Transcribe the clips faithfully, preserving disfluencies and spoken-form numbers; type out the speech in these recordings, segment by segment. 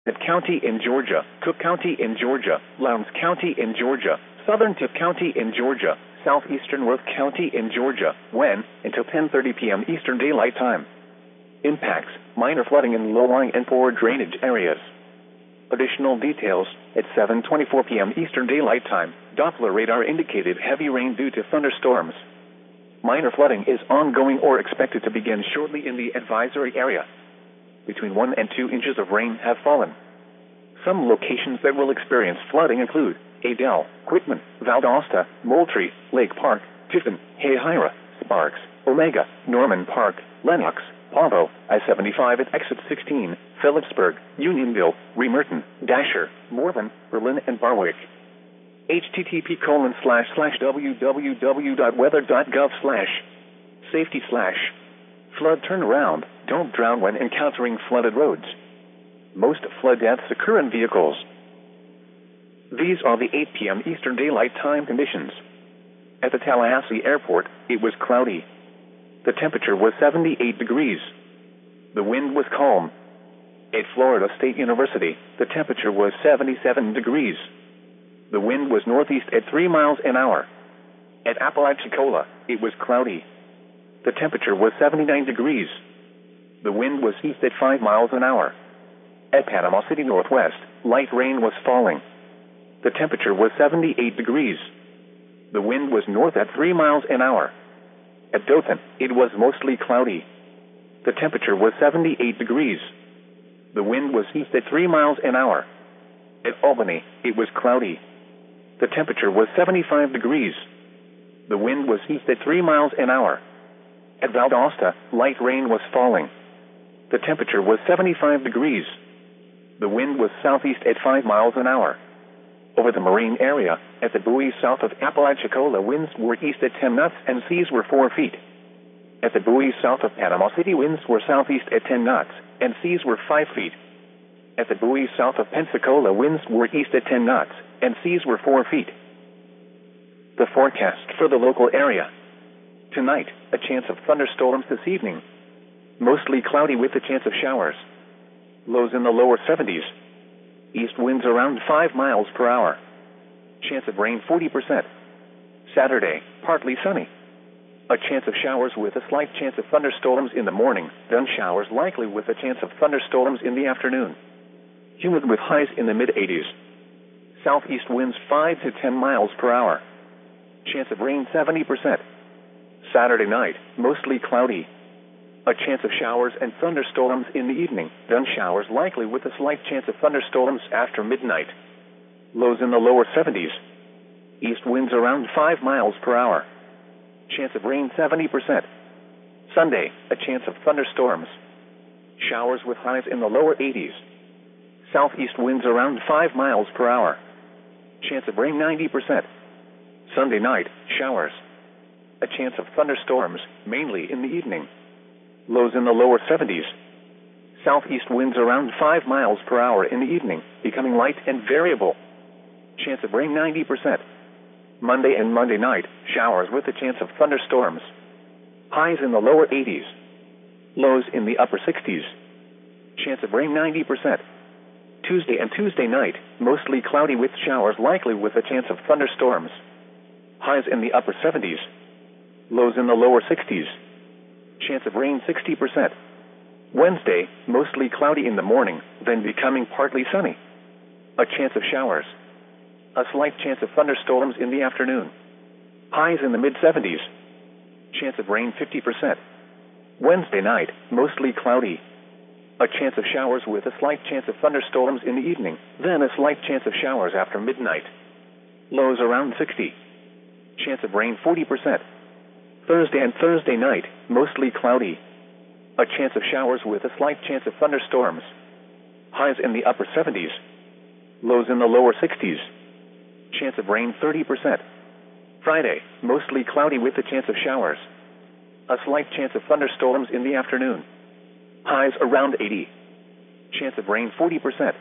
Tippecanoe County in Georgia, Cook County in Georgia, Lowndes County in Georgia, Southern Tippecanoe County in Georgia, Southeastern Worth County in Georgia, when, until ten thirty p.m. Eastern Daylight Time. Impacts, minor flooding in low-lying and poor drainage areas. Additional details, at seven twenty-four p.m. Eastern Daylight Time, Doppler radar indicated heavy rain due to thunderstorms. Minor flooding is ongoing or expected to begin shortly in the advisory area. Between one and two inches of rain have fallen. Some locations that will experience flooding include Adel, Quitman, Valdosta, Moultrie, Lake Park, Tiffin, Hayhira, Sparks, Omega, Norman Park, Lenox, Pavo, I seventy-five at exit sixteen, Phillipsburg, Unionville, Remerton, Dasher, Morven, Berlin, and Barwick. http colon slash slash www.weather.gov slash safety slash flood turnaround. Don't drown when encountering flooded roads. Most flood deaths occur in vehicles. These are the eight p.m. Eastern Daylight Time conditions. At the Tallahassee Airport, it was cloudy. The temperature was seventy-eight degrees. The wind was calm. At Florida State University, the temperature was seventy-seven degrees. The wind was northeast at three miles an hour. At Apalachicola, it was cloudy. The temperature was seventy-nine degrees. The wind was east at five miles an hour. At Panama City Northwest, light rain was falling. The temperature was seventy-eight degrees. The wind was north at three miles an hour. At Dothan, it was mostly cloudy. The temperature was seventy-eight degrees. The wind was east at three miles an hour. At Albany, it was cloudy. The temperature was seventy-five degrees. The wind was east at three miles an hour. At Valdosta, light rain was falling. The temperature was seventy-five degrees. The wind was southeast at five miles an hour. Over the marine area, at the buoy south of Apalachicola, winds were east at ten knots and seas were four feet. At the buoy south of Panama City, winds were southeast at ten knots and seas were five feet. At the buoy south of Pensacola, winds were east at ten knots and seas were four feet. The forecast for the local area. Tonight, a chance of thunderstorms this evening. Mostly cloudy with a chance of showers. Lows in the lower seventies. East winds around five miles per hour. Chance of rain forty percent. Saturday, partly sunny. A chance of showers with a slight chance of thunderstorms in the morning, then showers likely with a chance of thunderstorms in the afternoon. Humid with highs in the mid-eighties. Southeast winds five to ten miles per hour. Chance of rain seventy percent. Saturday night, mostly cloudy. A chance of showers and thunderstorms in the evening, then showers likely with a slight chance of thunderstorms after midnight. Lows in the lower seventies. East winds around five miles per hour. Chance of rain seventy percent. Sunday, a chance of thunderstorms. Showers with highs in the lower eighties. Southeast winds around five miles per hour. Chance of rain ninety percent. Sunday night, showers. A chance of thunderstorms, mainly in the evening. Lows in the lower seventies. Southeast winds around five miles per hour in the evening, becoming light and variable. Chance of rain ninety percent. Monday and Monday night, showers with a chance of thunderstorms. Highs in the lower eighties. Lows in the upper sixties. Chance of rain ninety percent. Tuesday and Tuesday night, mostly cloudy with showers likely with a chance of thunderstorms. Highs in the upper seventies. Lows in the lower sixties. Chance of rain sixty percent. Wednesday, mostly cloudy in the morning, then becoming partly sunny. A chance of showers. A slight chance of thunderstorms in the afternoon. Highs in the mid-seventies. Chance of rain fifty percent. Wednesday night, mostly cloudy. A chance of showers with a slight chance of thunderstorms in the evening, then a slight chance of showers after midnight. Lows around sixty. Chance of rain forty percent. Thursday and Thursday night, mostly cloudy. A chance of showers with a slight chance of thunderstorms. Highs in the upper seventies. Lows in the lower sixties. Chance of rain thirty percent. Friday, mostly cloudy with a chance of showers. A slight chance of thunderstorms in the afternoon. Highs around eighty. Chance of rain forty percent.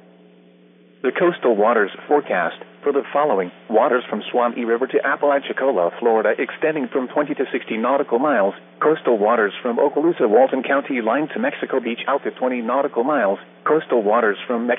The coastal waters forecast for the following: waters from Suwannee River to Apalachicola, Florida, extending from twenty to sixty nautical miles. Coastal waters from Okaloosa, Walton County line to Mexico Beach out to twenty nautical miles. Coastal waters from Mexico